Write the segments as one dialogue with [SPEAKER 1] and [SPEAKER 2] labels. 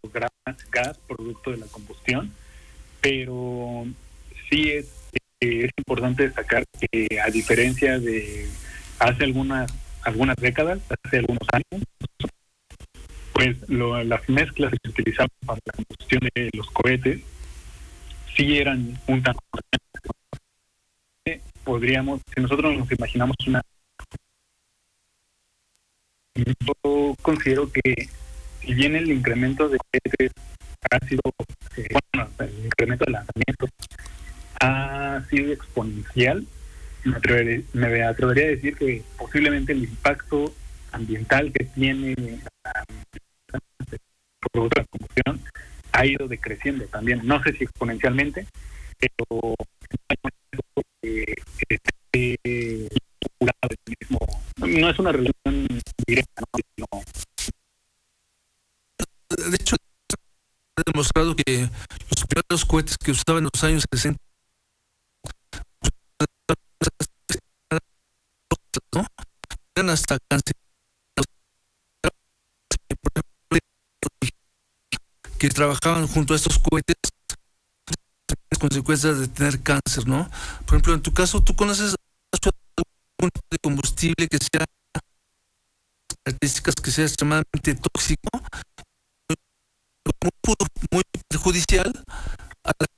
[SPEAKER 1] gas producto de la combustión, pero sí es importante destacar que, a diferencia de hace algunas décadas, hace algunos años, pues las mezclas que se utilizaban para la combustión de los cohetes sí eran un tanto. Podríamos, si nosotros nos imaginamos yo considero que, si bien el incremento de cohetes ha sido, el incremento de lanzamientos ha sido exponencial, me atrevería a decir que posiblemente el impacto ambiental que tiene la combustión ha ido decreciendo también. No sé si exponencialmente, pero no es una relación directa, ¿no?
[SPEAKER 2] De hecho, ha demostrado que los primeros cohetes que usaban en los años 60, ¿no?, eran hasta cáncer, que trabajaban junto a estos cohetes, las consecuencias de tener cáncer, ¿no? Por ejemplo, en tu caso, ¿tú conoces algún tipo de combustible que sea características que sea extremadamente tóxico, muy perjudicial a la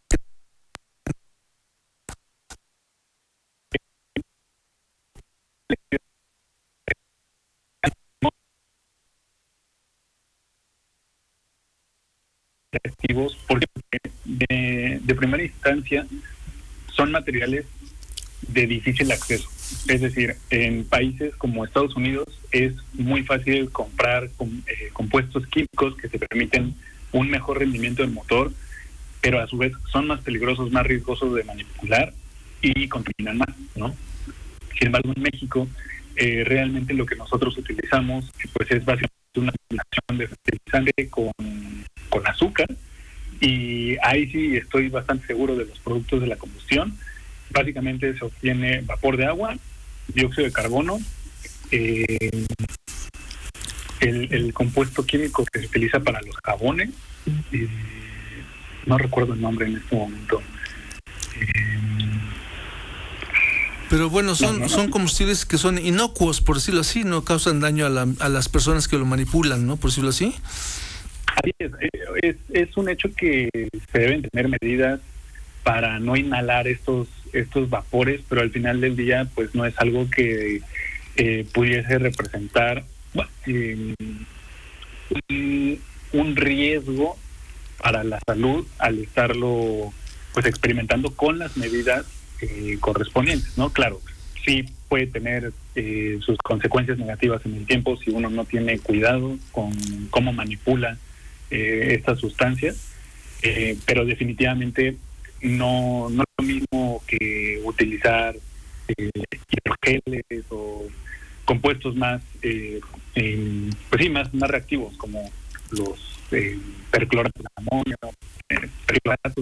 [SPEAKER 1] activos? Porque de primera instancia son materiales de difícil acceso. Es decir, en países como Estados Unidos es muy fácil comprar compuestos químicos que te permiten un mejor rendimiento del motor, pero a su vez son más peligrosos, más riesgosos de manipular y contaminan más, ¿no? Sin embargo, en México realmente lo que nosotros utilizamos pues es básicamente una combinación de fertilizante con azúcar, y ahí sí estoy bastante seguro de los productos de la combustión. Básicamente se obtiene vapor de agua, dióxido de carbono, el compuesto químico que se utiliza para los jabones, no recuerdo el nombre en este momento.
[SPEAKER 2] Pero bueno, son combustibles que son inocuos, por decirlo así, no causan daño a las personas que lo manipulan, ¿no? Por decirlo así.
[SPEAKER 1] Así es un hecho que se deben tener medidas para no inhalar estos vapores, pero al final del día pues no es algo que pudiese representar un riesgo para la salud al estarlo pues experimentando con las medidas correspondientes, ¿no? Claro, sí puede tener sus consecuencias negativas en el tiempo si uno no tiene cuidado con cómo manipula estas sustancias, pero definitivamente no es lo mismo que utilizar hidrogeles o compuestos más pues sí, más reactivos, como los percloratos de amonio, percloratos